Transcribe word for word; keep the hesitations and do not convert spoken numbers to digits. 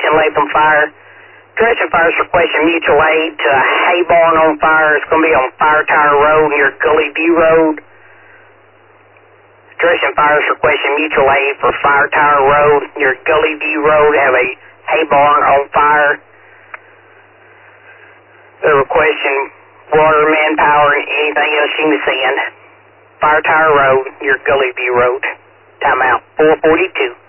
Station, Latham Fire. Addressing fires requesting mutual aid to a hay barn on fire. It's going to be on Fire Tower Road near Gully View Road. Addressing fires requesting mutual aid for Fire Tower Road near Gully View Road. Have a hay barn on fire. They're requesting water, manpower, and anything else you can send. Fire Tower Road near Gully View Road. Timeout four forty-two.